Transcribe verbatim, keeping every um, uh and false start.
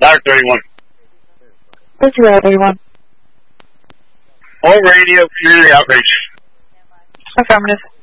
Tower thirty-one. What's your thirty-one? All radio, community outreach. Affirmative.